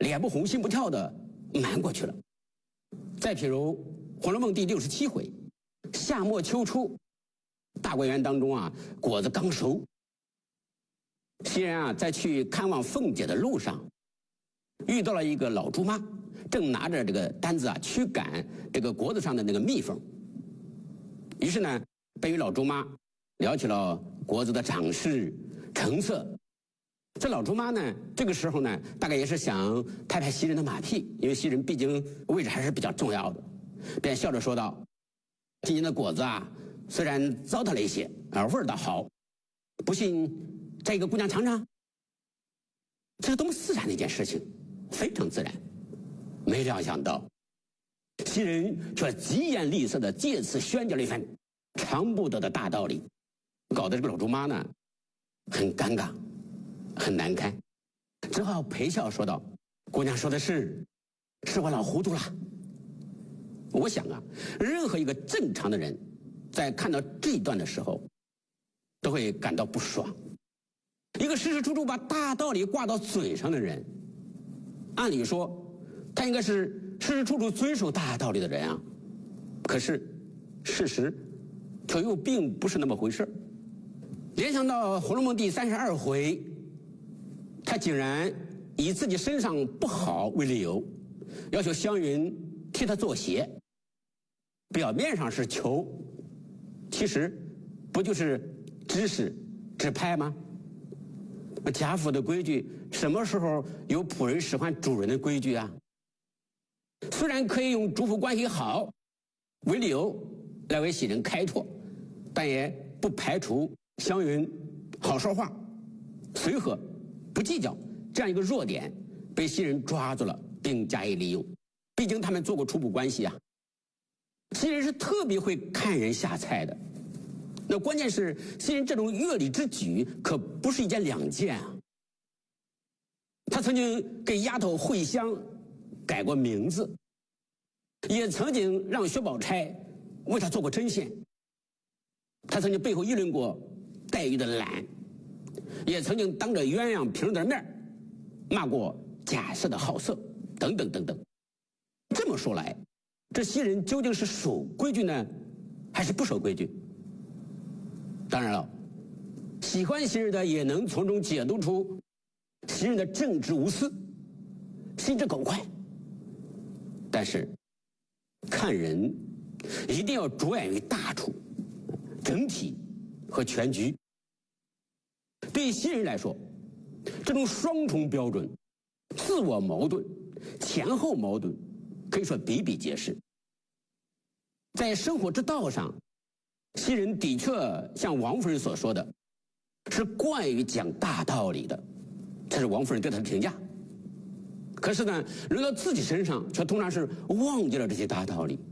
脸不红心不跳的瞒过去了。再譬如《红楼梦》第67回，夏末秋初，大观园当中啊，果子刚熟。袭人啊，在去看望凤姐的路上，遇到了一个老猪妈，正拿着这个担子啊驱赶这个果子上的那个蜜蜂。于是呢，便与老猪妈聊起了果子的长势、成色。这老猪妈呢，这个时候呢，大概也是想拍拍袭人的马屁，因为袭人毕竟位置还是比较重要的，便笑着说道：“今年的果子啊，虽然糟蹋了一些，味儿倒好，不信再一个姑娘尝尝。”这是多么自然的一件事情，非常自然。没料想到，袭人却疾言厉色的借此宣讲了一番尝不得的大道理，搞得这个老猪妈呢很尴尬，很难堪，只好陪笑说道：“姑娘说的是我老糊涂了。”我想啊，任何一个正常的人在看到这一段的时候都会感到不爽。一个时时处处把大道理挂到嘴上的人，按理说他应该是时时处处遵守大道理的人啊，可是事实却又并不是那么回事。联想到《红楼梦》第32回，他竟然以自己身上不好为理由，要求湘云替他做鞋，表面上是求，其实不就是指使指派吗？贾府的规矩什么时候有仆人使唤主人的规矩啊？虽然可以用主仆关系好为理由来为袭人开脱，但也不排除湘云好说话、随和、不计较这样一个弱点被袭人抓住了并加以利用。毕竟他们做过主仆关系啊。袭人是特别会看人下菜的，那关键是袭人这种越礼之举可不是一件两件啊。他曾经给丫头慧香改过名字，也曾经让薛宝钗为他做过针线。他曾经背后议论过黛玉的懒，也曾经当着鸳鸯瓶的面骂过贾赦的好色，等等等等。这么说来，这袭人究竟是守规矩呢，还是不守规矩？当然了，喜欢袭人的也能从中解读出袭人的正直无私、心直口快。但是看人一定要着眼于大处、整体和全局。对袭人来说，这种双重标准、自我矛盾、前后矛盾可以说比比皆是。在生活之道上，袭人的确像王夫人所说的，是惯于讲大道理的，这是王夫人对她的评价。可是呢，轮到自己身上，却通常是忘记了这些大道理。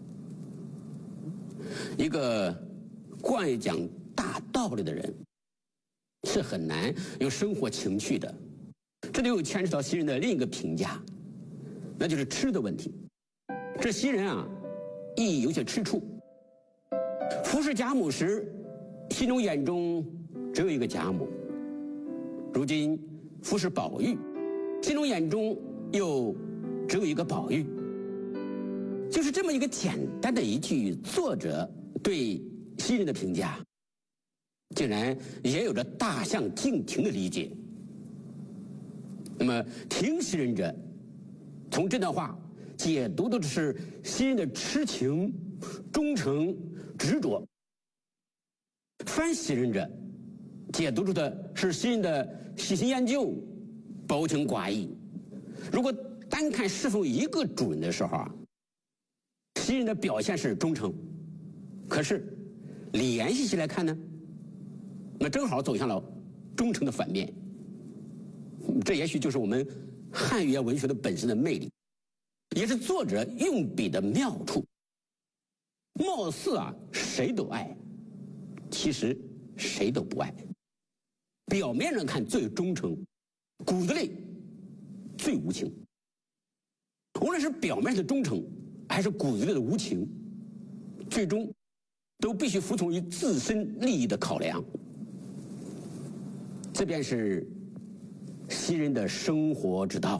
一个惯于讲大道理的人，是很难有生活情趣的。这就又牵扯到袭人的另一个评价，那就是吃的问题。这袭人啊，亦有些吃醋。服侍贾母时，心中眼中只有一个贾母；如今服侍宝玉，心中眼中又只有一个宝玉。就是这么一个简单的一句作者对袭人的评价，竟然也有着大相径庭的理解。那么听袭人者，从这段话解读的是袭人的痴情、忠诚、执着；翻袭人者，解读出的是袭人的喜新厌旧、薄情寡义。如果单看侍奉一个主人的时候啊，袭人的表现是忠诚，可是联系起来看呢，那正好走向了忠诚的反面。这也许就是我们汉语言文学的本身的魅力，也是作者用笔的妙处。貌似啊谁都爱，其实谁都不爱。表面上看最忠诚，骨子里最无情。无论是表面的忠诚，还是骨子里的无情，最终都必须服从于自身利益的考量。这便是袭人的生活之道。